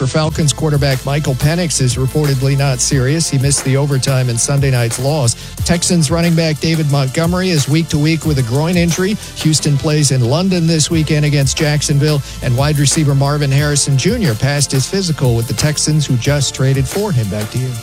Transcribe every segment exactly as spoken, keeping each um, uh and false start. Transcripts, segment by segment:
for Falcons quarterback Michael Penix is reportedly not serious. He missed the overtime in Sunday night's loss. Texans running back David Montgomery is week to week with a groin injury. Houston plays in London this weekend against Jacksonville, and wide receiver Marvin Harrison Junior passed his physical with the Texans, who just traded for him. Back to you.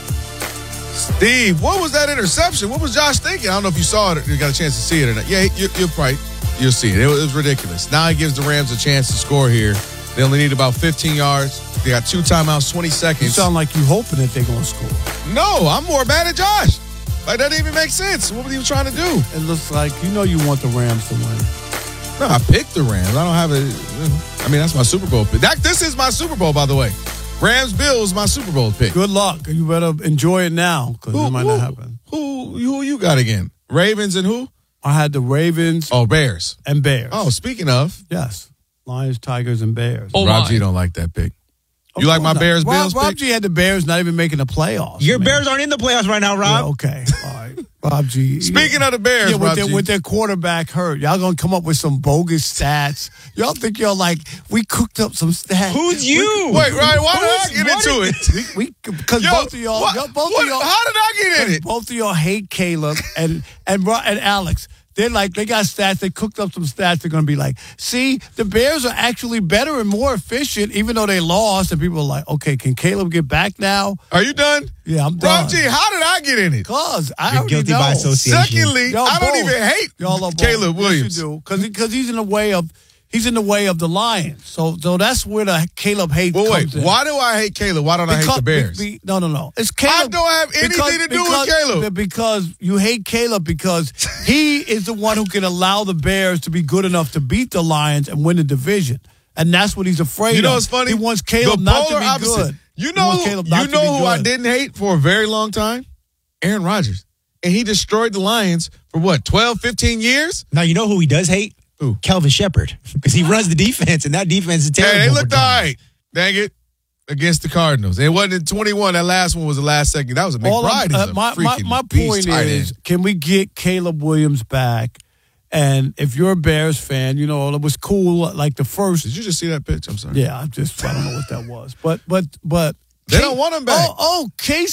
Steve, what was that interception? What was Josh thinking? I don't know if you saw it or you got a chance to see it or not. Yeah, you, you're right. You'll see it. It was, it was ridiculous. Now he gives the Rams a chance to score here. They only need about fifteen yards. They got two timeouts, twenty seconds. You sound like you hoping that they're going to score. No, I'm more mad at Josh. Like, that didn't even make sense. What were you trying to do? It looks like, you know you want the Rams to win. No, I picked the Rams. I don't have a – I mean, that's my Super Bowl pick. That, this is my Super Bowl, by the way. Rams-Bills, my Super Bowl pick. Good luck. You better enjoy it now, because it might who, not happen. Who, who you got again? Ravens and who? I had the Ravens. Oh, Bears. And Bears. Oh, speaking of. Yes. Lions, Tigers, and Bears. Oh, Rob G don't like that pick. You like my Bears, Rob, Bills Rob pick? G had the Bears not even making the playoffs. Your I mean, Bears aren't in the playoffs right now, Rob. Yeah, okay. All right. Rob G. Speaking of the Bears, yeah, with Rob their, G. with their quarterback hurt, y'all going to come up with some bogus stats. Y'all think y'all like, we cooked up some stats. Who's you? Wait, Ryan, why did I get into it? We, Because Yo, both of y'all, what, y'all both what, of y'all. how did I get in it? Both of y'all hate Caleb and, and, and Alex. They're like, they got stats. They cooked up some stats. They're going to be like, see, the Bears are actually better and more efficient, even though they lost. And people are like, okay, can Caleb get back now? Are you done? Yeah, I'm done. Rob G, how did I get in it? Because I You're already guilty know. by association. Secondly, Y'all I don't both. even hate Y'all are Caleb both. Williams. Yes, you do. Because because he's in the way of he's in the way of the Lions. So so that's where the Caleb hate Well, wait, comes in. why do I hate Caleb? Why don't I hate the Bears? Be, be, no, no, no. It's Caleb. I don't have anything because, to do because, with Caleb. Because you hate Caleb because he is the one who can allow the Bears to be good enough to beat the Lions and win the division. And that's what he's afraid of. You know what's funny? He wants Caleb the not to polar be opposite. good. You know, He wants Caleb not you to know be who I good. didn't hate for a very long time? Aaron Rodgers. And he destroyed the Lions for what, twelve, fifteen years? Now, you know who he does hate? Who? Kelvin Shepard. Because he runs the defense, and that defense is terrible. Hey, they over looked time. all right. Dang it. Against the Cardinals. And it wasn't in twenty-one. That last one was the last second. That was a All McBride. I'm- is a uh, my, my, freaking my beast point tight is, end. can we get Caleb Williams back? And if you're a Bears fan, you know, it was cool, like the first. Did you just see that pitch? I'm sorry. Yeah, I just, I don't know what that was. But, but, but. They don't want him back. Oh, oh, Case.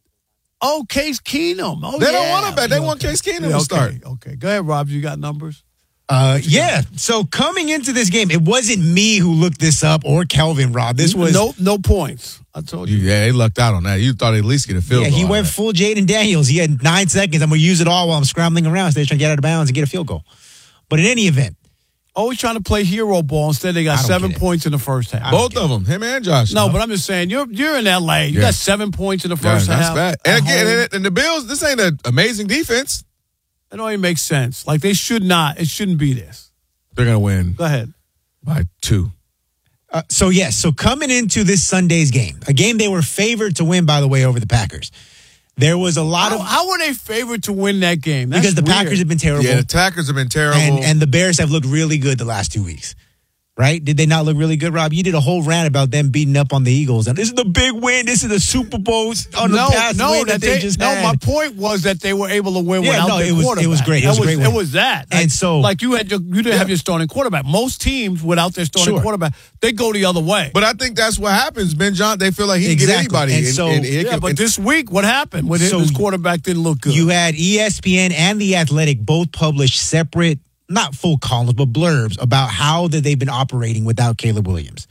Oh, Case Keenum. Oh, They yeah. don't want him back. They Yeah, want okay. Case Keenum Yeah, to okay, start. Okay, go ahead, Rob. You got numbers? Uh, yeah. So coming into this game, it wasn't me who looked this up or Kelvin, Rob. This was no, no points. I told you. Yeah, they lucked out on that. You thought he'd at least get a field yeah. goal. He out went of that. full Jaden Daniels. He had nine seconds. I'm gonna use it all while I'm scrambling around instead of trying to get out of bounds and get a field goal. But in any event, Always trying to play hero ball. Instead, they got I don't seven get it. points in the first half. Both of them, him and Josh. No, but I'm just saying, you're you're in L A. You Yeah. got seven points in the Yeah, first that's half. bad. at And again, home. and, and the Bills, this ain't an amazing defense. It don't even make sense. Like, they should not. It shouldn't be this. They're going to win Go ahead. by two. uh, so yes. So coming into this Sunday's game, a game they were favored to win, by the way, over the Packers. There was a lot How, of how were they favored to win that game? That's because the weird. Packers have been terrible. Yeah, the Packers have been terrible. And, and the Bears have looked really good the last two weeks. Right? Did they not look really good, Rob? You did a whole rant about them beating up on the Eagles. And this is the big win. This is the Super Bowl on the no, past no, win that, that they, just no. had. My point was that they were able to win Yeah, without no, their it was- it quarterback. was great. It was a great win. It was that. And Like- so- like you had your, you didn't have your starting quarterback. Most teams without their starting Sure. quarterback, they go the other way. But I think that's what happens. Ben John, they feel like he can Exactly. get anybody. And so- it yeah, can- but and- this week, what happened? When So his quarterback didn't look good. You had E S P N and The Athletic both published separate, not full columns, but blurbs about how that they've been operating without Caleb Williams.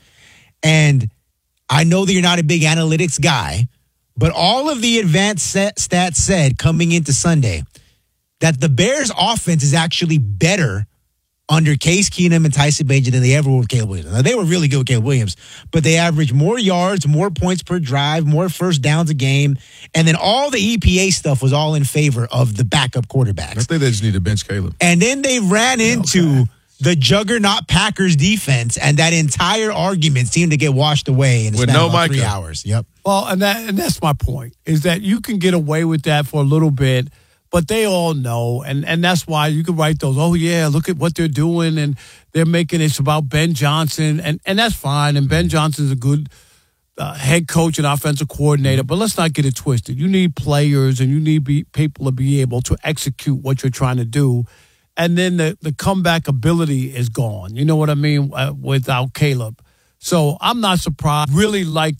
And I know that you're not a big analytics guy, but all of the advanced set stats said coming into Sunday that the Bears' offense is actually better under Case Keenum and Tyson Bagent than they ever were with Caleb Williams. Now, they were really good with Caleb Williams, but they averaged more yards, more points per drive, more first downs a game, and then all the E P A stuff was all in favor of the backup quarterbacks. I think they just need to bench Caleb. And then they ran into the juggernaut Packers defense, and that entire argument seemed to get washed away in a With span no of about three Micah. hours. Yep. Well, and that and that's my point, is that you can get away with that for a little bit, but they all know, and, and that's why you can write those, oh, yeah, look at what they're doing, and they're making it's about Ben Johnson, and, and that's fine, and Ben Johnson's a good uh, head coach and offensive coordinator, but let's not get it twisted. You need players, and you need be, people to be able to execute what you're trying to do, and then the, the comeback ability is gone. You know what I mean? Uh, without Caleb. So I'm not surprised. Really like